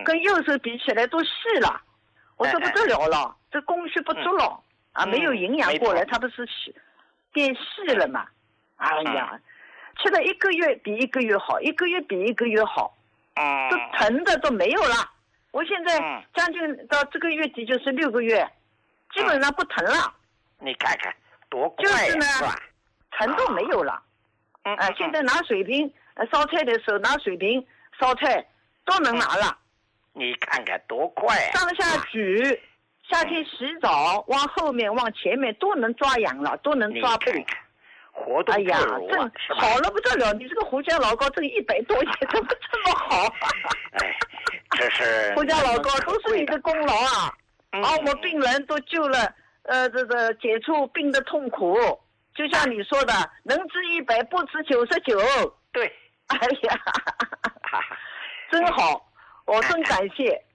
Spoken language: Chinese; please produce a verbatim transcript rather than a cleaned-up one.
跟右手比起来都细了，我说不得了了，这供血不足了啊，没有营养过来，它不是细变细了嘛？哎呀，吃了一个月比一个月好，一个月比一个月好，都疼的都没有了。我现在将近到这个月底就是六个月，基本上不疼了。 你看看多快呀，就是呢， 是吧？ 疼都没有了。 嗯啊，现在拿水瓶烧菜的时候拿水瓶烧菜都能拿了。 你看看多快啊！ 上下举，夏天洗澡往后面往前面都能抓痒了，都能抓背。 活动哎呀，真好了不得了！你这个胡椒老膏这个一百多也怎么这么好？ 哎，这是胡椒老膏都是你的功劳啊！把我们病人都救了，呃，这个解除病的痛苦。就像你说的，能治一百不治九十九。 对， 哎呀，真好，我真感谢。